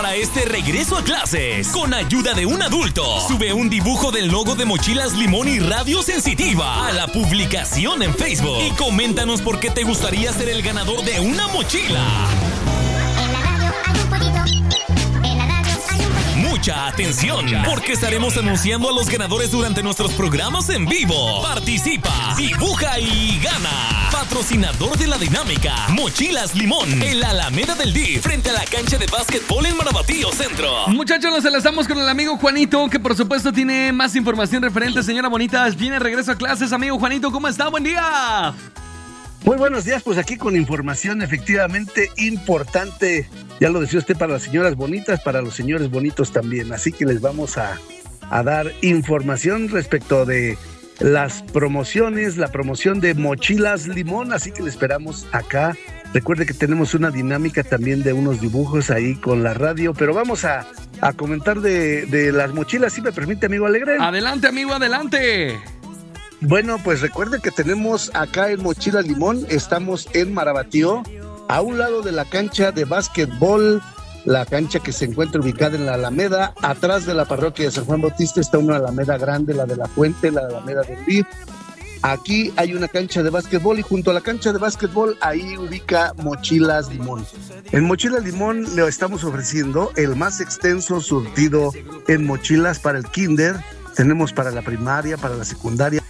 Para este regreso a clases, con ayuda de un adulto, sube un dibujo del logo de Mochilas Limón y Radio Sensitiva a la publicación en Facebook y coméntanos por qué te gustaría ser el ganador de una mochila. En la radio hay un pollito. En la radio hay un pollito. Mucha atención, porque estaremos anunciando a los ganadores durante nuestros programas en vivo. Participa, dibuja y gana. Patrocinador de la dinámica, Mochilas Limón, en la Alameda del DIF, frente a la cancha de básquetbol en Marabatío Centro. Muchachos, nos enlazamos con el amigo Juanito, que por supuesto tiene más información referente, señora bonita. Viene regreso a clases, amigo Juanito, ¿cómo está? Buen día. Muy buenos días, pues aquí con información efectivamente importante, ya lo decía usted, para las señoras bonitas, para los señores bonitos también, así que les vamos a dar información respecto de las promociones, la promoción de Mochilas Limón, así que le esperamos acá. Recuerde que tenemos una dinámica también de unos dibujos ahí con la radio, pero vamos a comentar de las mochilas, si me permite, amigo Alegre. Adelante, amigo, adelante. Bueno, pues recuerde que tenemos acá en Mochilas Limón, estamos en Marabatío, a un lado de la cancha de básquetbol, la cancha que se encuentra ubicada en la Alameda, atrás de la parroquia de San Juan Bautista está una Alameda grande, la de la Fuente, la Alameda del DIF. Aquí hay una cancha de básquetbol y junto a la cancha de básquetbol ahí ubica Mochilas Limón. En Mochilas Limón le estamos ofreciendo el más extenso surtido en mochilas para el kinder, tenemos para la primaria, para la secundaria.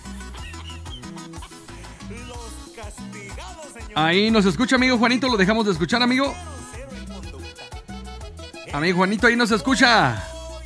Ahí nos escucha, amigo Juanito, lo dejamos de escuchar, amigo. Amigo Juanito, ahí nos escucha.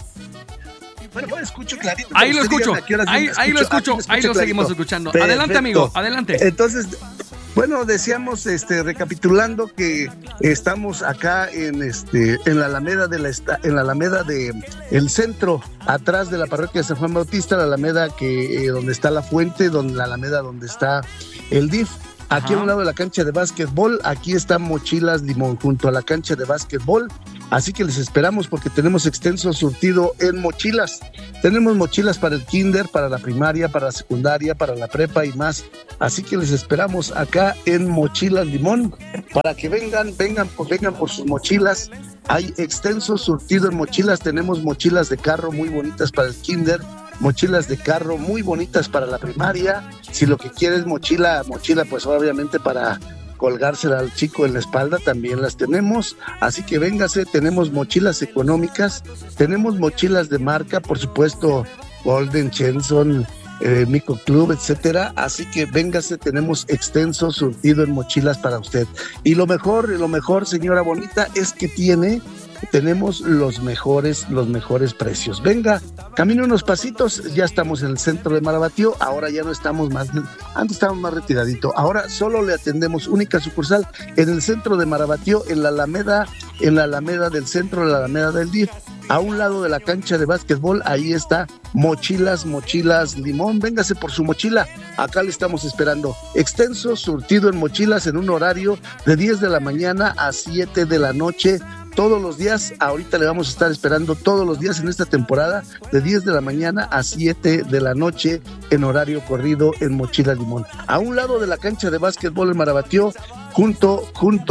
Bueno, escucho clarito. Ahí lo escucho, ahí lo escucho, ahí lo seguimos escuchando. Perfecto. Adelante, amigo, adelante. Entonces, bueno, decíamos, recapitulando que estamos acá en la Alameda en la Alameda el centro, atrás de la parroquia de San Juan Bautista, la Alameda donde está la Fuente, la Alameda donde está el DIF. Aquí a un lado de la cancha de básquetbol, aquí están Mochilas Limón, junto a la cancha de básquetbol. Así que les esperamos porque tenemos extenso surtido en mochilas. Tenemos mochilas para el kinder, para la primaria, para la secundaria, para la prepa y más. Así que les esperamos acá en Mochilas Limón para que vengan por sus mochilas. Hay extenso surtido en mochilas. Tenemos mochilas de carro muy bonitas para el kinder, mochilas de carro muy bonitas para la primaria. Si lo que quieres mochila, pues obviamente para colgársela al chico en la espalda, también las tenemos, así que véngase. Tenemos mochilas económicas, tenemos mochilas de marca, por supuesto, Golden, Chenson, Mico Club, etcétera, así que véngase, tenemos extenso surtido en mochilas para usted. Y lo mejor, señora bonita, es que tenemos los mejores precios. Venga, camine unos pasitos, ya estamos en el centro de Marabatío, ahora ya no estamos antes estábamos más retiradito, ahora solo le atendemos, única sucursal en el centro de Marabatío, en la Alameda del centro, en la Alameda del DIF, a un lado de la cancha de básquetbol, ahí está Mochilas Limón, véngase por su mochila, acá le estamos esperando. Extenso surtido en mochilas en un horario de 10 de la mañana a 7 de la noche, todos los días. Ahorita le vamos a estar esperando todos los días en esta temporada, de 10 de la mañana a 7 de la noche, en horario corrido en Mochilas Limón. A un lado de la cancha de básquetbol en Marabatío, junto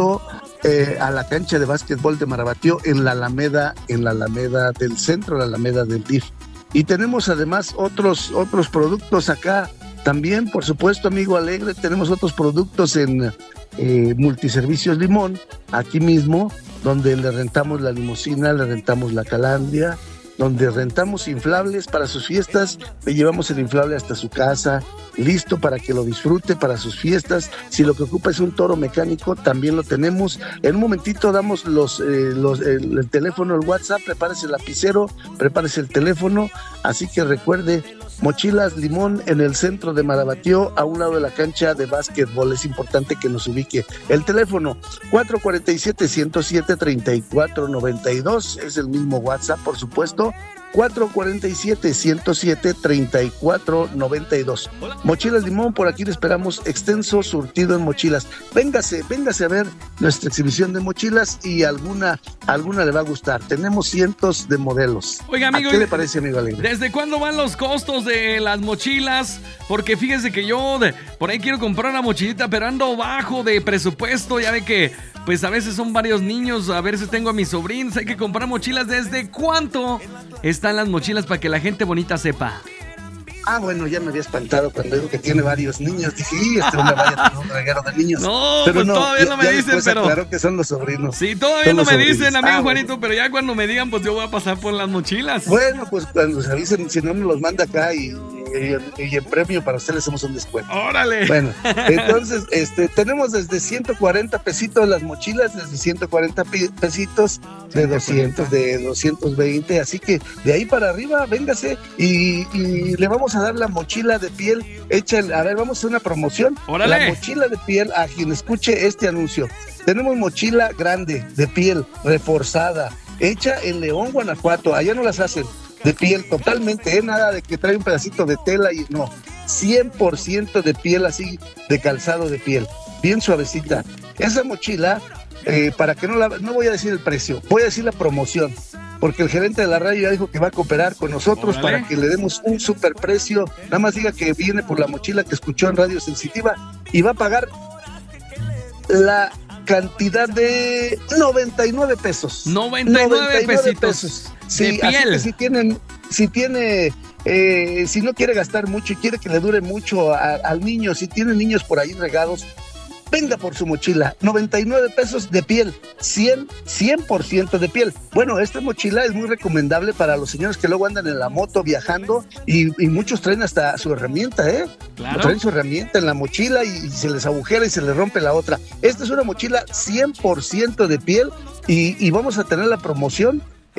a la cancha de básquetbol de Marabatío, en la Alameda del centro, la Alameda del DIF. Y tenemos además otros productos acá también, por supuesto, amigo Alegre, tenemos otros productos en Multiservicios Limón, aquí mismo, donde le rentamos la limusina, le rentamos la calandria, donde rentamos inflables para sus fiestas, le llevamos el inflable hasta su casa, listo para que lo disfrute para sus fiestas. Si lo que ocupa es un toro mecánico, también lo tenemos. En un momentito damos el teléfono, el WhatsApp, prepárese el lapicero, prepárese el teléfono, así que recuerde, Mochilas Limón en el centro de Marabatío, a un lado de la cancha de básquetbol. Es importante que nos ubique. El teléfono 447-107-3492 es el mismo WhatsApp, por supuesto. 447-107-3492. Mochilas Limón, por aquí le esperamos, extenso surtido en mochilas. Véngase a ver nuestra exhibición de mochilas y alguna le va a gustar. Tenemos cientos de modelos. Oiga, amigo, ¿qué le parece, amigo Alegre? ¿Desde cuándo van los costos de las mochilas? Porque fíjese que yo por ahí quiero comprar una mochilita, pero ando bajo de presupuesto. Ya ve que pues a veces son varios niños, a veces tengo a mis sobrinos, hay que comprar mochilas. ¿Desde cuánto están las mochilas para que la gente bonita sepa? Bueno, ya me había espantado cuando digo que tiene varios niños. Dije, este hombre vaya a tener un reguero de niños. No, pero pues todavía no me dicen, pero... Claro que son los sobrinos. Sí, todavía no me dicen, amigo Juanito, pero ya cuando me digan, pues yo voy a pasar por las mochilas. Bueno, pues cuando se avisen, si no me los manda acá y en premio para ustedes hacemos un descuento. ¡Órale! Bueno, entonces, tenemos desde 140 pesitos las mochilas, desde 140 pesitos, de 200, de 220, así que de ahí para arriba, véngase y le vamos a dar la mochila de piel hecha, a ver, vamos a hacer una promoción. ¡Órale! La mochila de piel, a quien escuche este anuncio, tenemos mochila grande, de piel, reforzada, hecha en León, Guanajuato, allá no las hacen, de piel totalmente, nada de que trae un pedacito de tela y no, 100% de piel así, de calzado de piel, bien suavecita. Esa mochila, para que no voy a decir el precio, voy a decir la promoción, porque el gerente de la radio ya dijo que va a cooperar con nosotros. ¡Órale! Para que le demos un super precio. Nada más diga que viene por la mochila que escuchó en Radio Sensitiva y va a pagar la cantidad de 99 pesos. 99 pesitos. Sí, de piel. Así que si no quiere gastar mucho y quiere que le dure mucho al niño, si tiene niños por ahí regados, venga por su mochila, 99 pesos de piel, 100% de piel. Bueno, esta mochila es muy recomendable para los señores que luego andan en la moto viajando y muchos traen hasta su herramienta, Claro. Traen su herramienta en la mochila y se les agujera y se les rompe la otra. Esta es una mochila 100% de piel y vamos a tener la promoción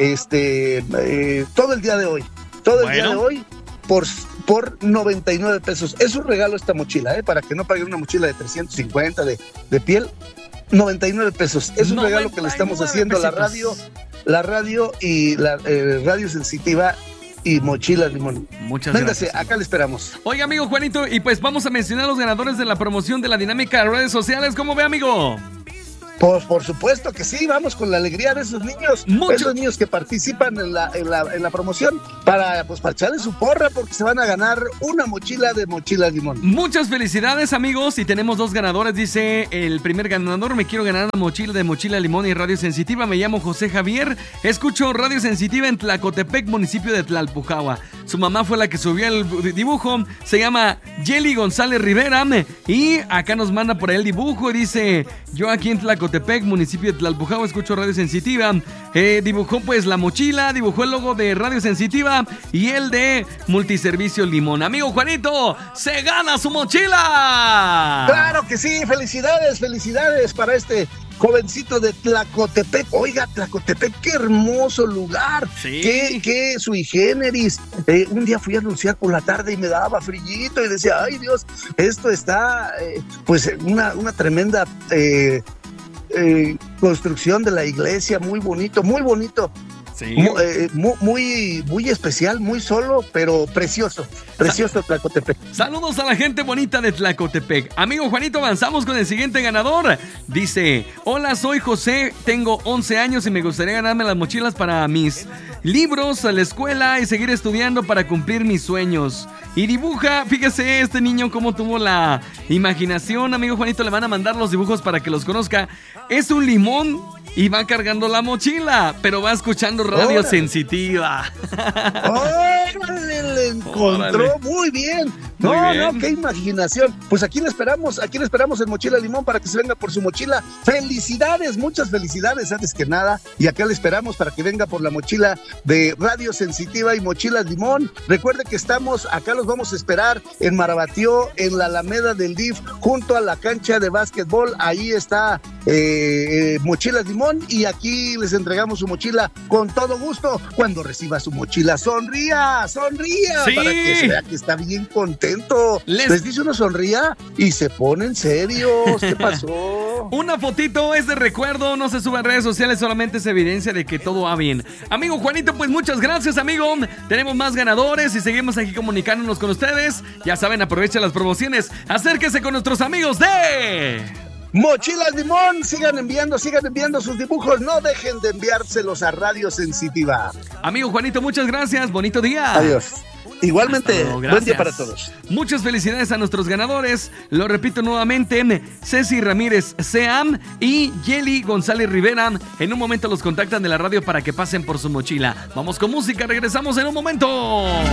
todo el día de hoy. Todo el día de hoy por 99 pesos. Es un regalo esta mochila, para que no paguen una mochila de 350 de piel. 99 pesos. Es un regalo que le estamos haciendo a la radio y la Radio Sensitiva y Mochilas Limón. Muchas Véngase, gracias. acá le esperamos. Oiga, amigo Juanito, y pues vamos a mencionar a los ganadores de la promoción de la dinámica de redes sociales. ¿Cómo ve, amigo? Pues por supuesto que sí, vamos con la alegría de esos niños, esos niños que participan en la promoción para echarle su porra, porque se van a ganar una mochila de Mochilas Limón. Muchas felicidades, amigos, y tenemos 2 ganadores. Dice el primer ganador: me quiero ganar una mochila de Mochila Limón y Radio Sensitiva. Me llamo José Javier, escucho Radio Sensitiva en Tlacotepec, municipio de Tlalpujahua. Su mamá fue la que subió el dibujo, se llama Yeli González Rivera, y acá nos manda por ahí el dibujo y dice: yo aquí en Tlacotepec, municipio de Tlalpujahua, escucho Radio Sensitiva. Dibujó pues la mochila, dibujó el logo de Radio Sensitiva y el de Multiservicio Limón. Amigo Juanito, se gana su mochila. Claro que sí, felicidades para este jovencito de Tlacotepec. Oiga, Tlacotepec, qué hermoso lugar. Sí. Qué sui generis. Un día fui a anunciar por la tarde y me daba frillito y decía, ay Dios, esto está pues una tremenda construcción de la iglesia, muy bonito. Sí. Muy especial, muy solo, pero precioso Tlacotepec. Saludos a la gente bonita de Tlacotepec. Amigo Juanito, avanzamos con el siguiente ganador. Dice: hola, soy José, tengo 11 años y me gustaría ganarme las mochilas para mis libros, a la escuela y seguir estudiando para cumplir mis sueños. Y dibuja, fíjese este niño cómo tuvo la imaginación. Amigo Juanito, le van a mandar los dibujos para que los conozca. Es un limón y va cargando la mochila, pero va escuchando Radio Sensitiva. ¡Órale! Le encontró. Muy bien. No, qué imaginación. Pues aquí le esperamos en Mochila Limón para que se venga por su mochila. ¡Felicidades! Muchas felicidades antes que nada. Y acá le esperamos para que venga por la mochila de Radio Sensitiva y Mochilas Limón. Recuerde que acá los vamos a esperar en Marabatío, en la Alameda del DIF, junto a la cancha de básquetbol. Ahí está Mochilas Limón y aquí les entregamos su mochila con todo gusto. Cuando reciba su mochila, sonría sí, para que se vea que está bien contento. Les dice uno sonría y se ponen serios. ¿Qué pasó? Una fotito es de recuerdo, no se sube a redes sociales, solamente es evidencia de que todo va bien. Amigo Juanito, pues muchas gracias, amigo. Tenemos más ganadores y seguimos aquí comunicándonos con ustedes. Ya saben, aprovechen las promociones. Acérquese con nuestros amigos de Mochilas Limón, sigan enviando sus dibujos, no dejen de enviárselos a Radio Sensitiva. Amigo Juanito, muchas gracias, bonito día. Adiós. Igualmente, luego, buen día para todos. Muchas felicidades a nuestros ganadores. Lo repito nuevamente, Ceci Ramírez Seam y Yeli González Rivera. En un momento los contactan de la radio para que pasen por su mochila. Vamos con música, regresamos en un momento.